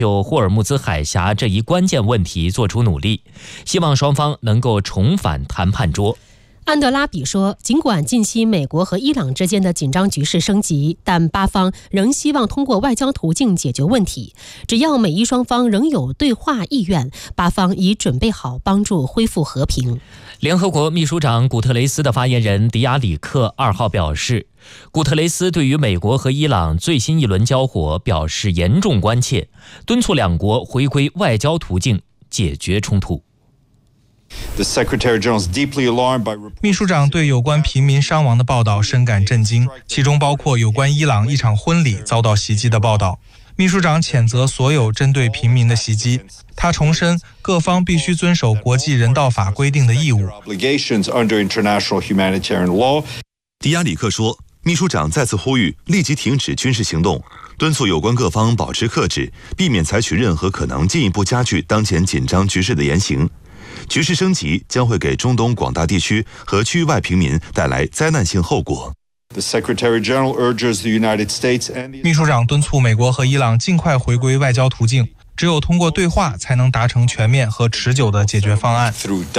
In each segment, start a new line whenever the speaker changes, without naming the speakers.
就霍尔木兹海峡这一关键问题做出努力，希望双方能够重返谈判桌。
安德拉比说，尽管近期美国和伊朗之间的紧张局势升级，但巴方仍希望通过外交途径解决问题。只要美伊双方仍有对话意愿，巴方已准备好帮助恢复和平。
联合国秘书长古特雷斯的发言人迪亚里克2号表示，古特雷斯对于美国和伊朗最新一轮交火表示严重关切，敦促两国回归外交途径解决冲突。
秘书长对有关平民伤亡的报道深感震惊，其中包括有关伊朗一场婚礼遭到袭击的报道。秘书长谴责所有针对平民的袭击，他重申各方必须遵守国际人道法规定的义务。
迪亚里克说，秘书长再次呼吁立即停止军事行动，敦促有关各方保持克制，避免采取任何可能进一步加剧当前紧张局势的言行。局势升级将会给中东广大地区和区域外平民带来灾难性后果。
秘书长敦促美国和伊朗尽快回归外交途径，只有通过对话才能达成全面和持久的解决方案。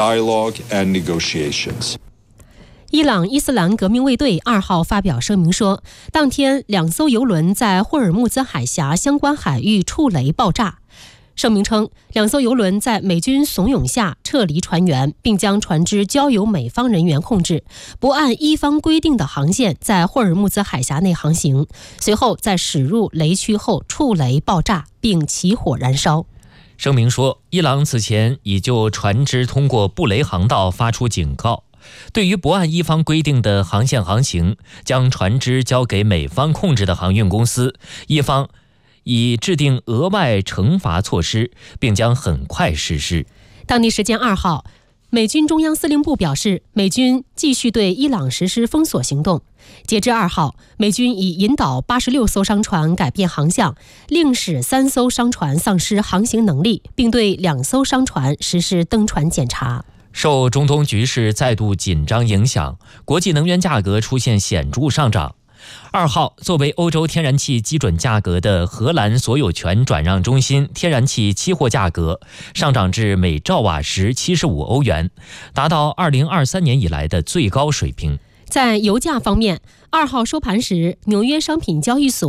伊朗伊斯兰革命卫队2号发表声明说，当天2艘油轮在霍尔木兹海峡相关海域触雷爆炸。声明称，2艘油轮在美军怂恿下撤离船员，并将船只交由美方人员控制，不按伊方规定的航线在霍尔木兹海峡内航行，随后在驶入雷区后触雷爆炸并起火燃烧。
声明说，伊朗此前已就船只通过布雷航道发出警告，对于不按伊方规定的航线航行，将船只交给美方控制的航运公司，伊方已制定额外惩罚措施，并将很快实施。
当地时间2号，美军中央司令部表示，美军继续对伊朗实施封锁行动。截至2号，美军已引导86艘商船改变航向，令使3艘商船丧失航行能力，并对2艘商船实施登船检查。
受中东局势再度紧张影响，国际能源价格出现显著上涨。2号，作为欧洲天然气基准价格的荷兰所有权转让中心天然气期货价格上涨至每兆瓦时75欧元，达到2023年以来的最高水平。
在油价方面，2号收盘时，纽约商品交易所